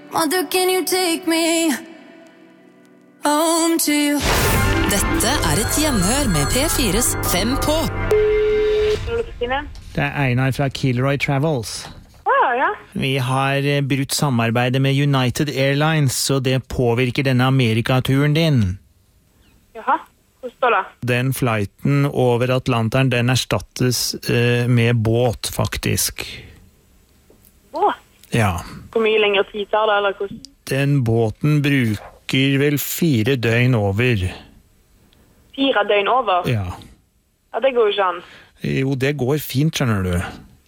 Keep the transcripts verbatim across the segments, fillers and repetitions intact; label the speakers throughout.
Speaker 1: Mother, can you take me home to you?
Speaker 2: Dette er et gjenhør med P fires Fem på.
Speaker 3: Det er Einar fra Kilroy Travels.
Speaker 4: Ah, ja.
Speaker 3: Vi har brutt samarbeidet med United Airlines, så det påvirker denne Amerikaturen din.
Speaker 4: Jaha, hvor står det?
Speaker 3: Den flighten over Atlanteren, den erstattes uh, med båt, faktisk.
Speaker 4: Båt?
Speaker 3: Ja.
Speaker 4: Hvor mye lengre tid tar det, eller hvordan?
Speaker 3: Den båten bruker vel fire døgn over.
Speaker 4: Fire døgn over?
Speaker 3: Ja.
Speaker 4: Ja, det går jo ikke an.
Speaker 3: Jo, det går fint, skjønner du.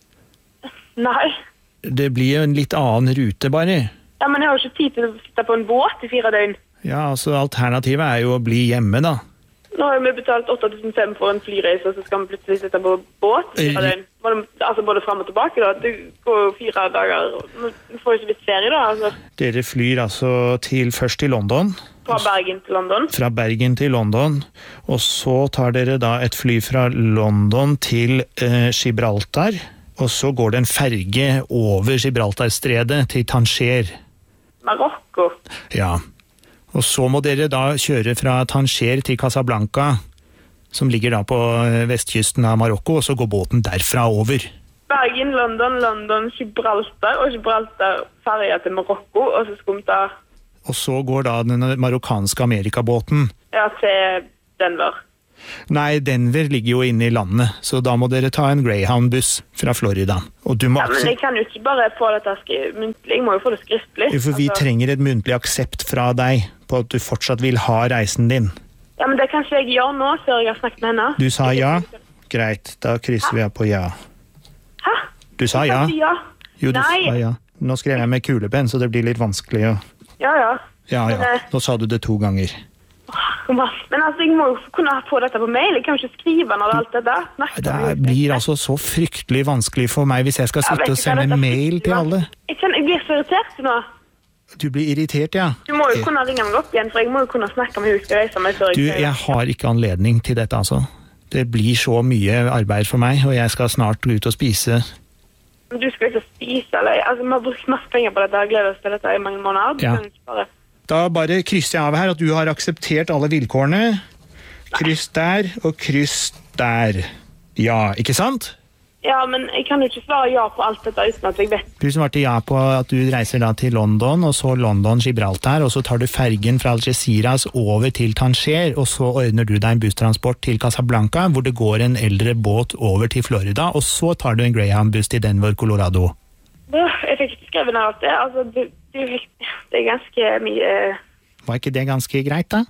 Speaker 4: Nei.
Speaker 3: Det blir jo en litt annen rute, bare.
Speaker 4: Ja, men jeg har jo ikke tid til å sitte på en båt i fire døgn.
Speaker 3: Ja, altså alternativet er jo å bli hjemme, da.
Speaker 4: Nå har vi betalt åtte tusen fem for en flyreise, og så skal vi plutselig sitte på båt i fire døgn. Altså både frem og tilbake, da. Det går jo fire dager. Vi får jo ikke litt ferie, da. Altså.
Speaker 3: Dere flyr altså til, først til London.
Speaker 4: Fra Bergen til London. Fra
Speaker 3: Bergen til London. Og så tar dere da et fly fra London til eh, Gibraltar. Og så går det en ferge over Gibraltarstredet til Tanger.
Speaker 4: Marokko?
Speaker 3: Ja. Og så må dere da kjøre fra Tanger til Casablanca, som ligger da på vestkysten av Marokko, og så går båten derfra over.
Speaker 4: Bergen, London, London, Gibraltar, og Gibraltar ferja til Marokko, og så skal vi ta...
Speaker 3: Og så går da den marokkanske Amerikabåten.
Speaker 4: Ja, til Denver.
Speaker 3: Nei, Denver ligger jo inne i landet, så da må dere ta en Greyhound-buss fra Florida. Og du må
Speaker 4: ja, men jeg kan jo ikke bare få dette muntlig, jeg må jo få det skriftlig.
Speaker 3: For vi
Speaker 4: altså...
Speaker 3: trenger et muntlig aksept fra deg på at du fortsatt vil ha reisen din.
Speaker 4: Ja, men det kan ikke jeg gjøre nå, før jeg har snakket med henne.
Speaker 3: Du sa ja? Greit, da krysser vi av på ja.
Speaker 4: Hæ?
Speaker 3: Du sa ja?
Speaker 4: ja?
Speaker 3: Jo, du
Speaker 4: Nei.
Speaker 3: sa ja. Nå skrev jeg med kulepenn, så det blir litt vanskelig å...
Speaker 4: Ja, ja.
Speaker 3: Ja, ja.
Speaker 4: Men,
Speaker 3: Nå sa du det to ganger.
Speaker 4: Men altså, jeg må jo kunne få dette på mail. Jeg kan jo ikke skrive når alt dette. Snakker
Speaker 3: det blir altså så fryktelig vanskelig for meg hvis jeg skal sitte og sende mail til alle.
Speaker 4: Jeg, kjenner, jeg blir så irritert nå.
Speaker 3: Du blir irritert, ja.
Speaker 4: Du må jo kunne ringe meg opp igjen, for jeg må jo kunne snakke med hun skal reise meg før jeg...
Speaker 3: Du, jeg har ikke anledning til dette, altså. Det blir så mye arbeid for meg, og jeg skal snart gå ut og spise.
Speaker 4: Men du skal ikke spise, eller... Altså, vi har brukt masse penger på dette, jeg gleder oss til dette i mange måneder.
Speaker 3: Ja. Bare... Da bare krysser jeg av her at du har akseptert alle vilkårene. Kryss der, og kryss der. Ja, ikke sant?
Speaker 4: Ja, men jeg kan jo ikke svare ja på alt dette uten at jeg vet.
Speaker 3: Du svarte ja på at du reiser da til London, og så London, Gibraltar, og så tar du fergen fra Algeciras over til Tanger, og så ordner du deg en busstransport til Casablanca, hvor det går en eldre båt over til Florida, og så tar du en Greyhound-buss til Denver, Colorado. Jeg fikk ikke skrevet ned alt det. Altså, det, det, det er ganske mye... Var ikke det ganske greit, da?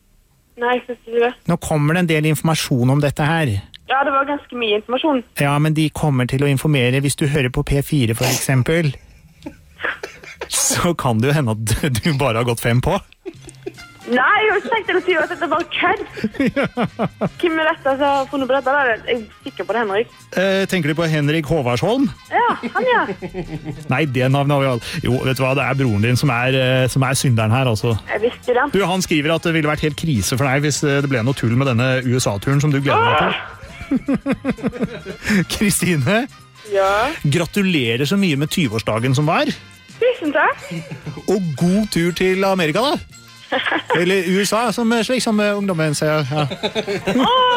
Speaker 3: Nei, synes du det? Nå kommer det en del informasjon om dette her. Ja, det var ganske mye informasjon. Ja, men de kommer til å informere hvis du hører på P fire, for eksempel. Så kan det jo hende at du bare har gått fem på. Nei, jeg har ikke tenkt til å si at dette er bare kødd. Ja. Hvem er dette som har funnet på dette? Jeg er sikker på det, Henrik. Eh, tenker du på Henrik Håvardsholm? Ja, han ja. Nei, det navnet har vi alt. Jo, vet du hva, det er broren din som er, som er synderen her, altså. Jeg visste det. Du, han skriver at det ville vært helt krise for deg hvis det ble noe tull med denne U S A-turen som du gleder deg til. Kristine? Ja? Gratulerer så mye med tyve-årsdagen som var. Tusen takk. Og god tur til Amerika, da. Eller U S A, som, slik som ungdommen sier. Ja. Åh,